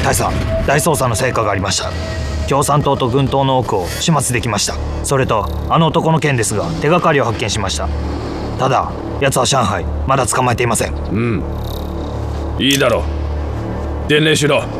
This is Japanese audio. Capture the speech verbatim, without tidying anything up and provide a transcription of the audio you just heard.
大佐、大捜査の成果がありました。共産党と軍党の多くを始末できました。それとあの男の件ですが、手がかりを発見しました。ただ奴は上海まだ捕まえていません。 うん、いいだろう。伝令しろ。